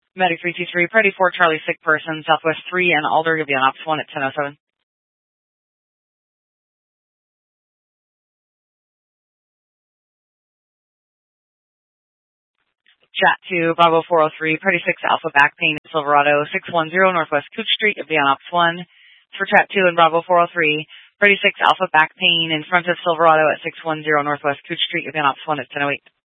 Medic 323, Priority 4, Charlie, sick person, Southwest 3 and Alder, you'll be on Ops 1 at 10:07. Chat to Bravo 403, Priority 6, Alpha, back pain at Silverado, 610 Northwest Cooch Street, you'll be on Ops 1. For Chat 2 and Bravo 403, Priority 6, Alpha, back pain in front of Silverado at 610 Northwest Cooch Street, you'll be on Ops 1 at 10:08.